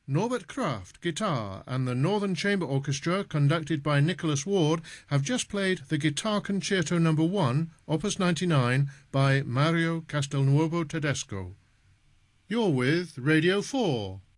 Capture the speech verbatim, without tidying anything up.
Norbert Kraft, guitar, and the Northern Chamber Orchestra, conducted by Nicholas Ward, have just played the Guitar Concerto number one, Opus ninety-nine, by Mario Castelnuovo Tedesco. You're with Radio four.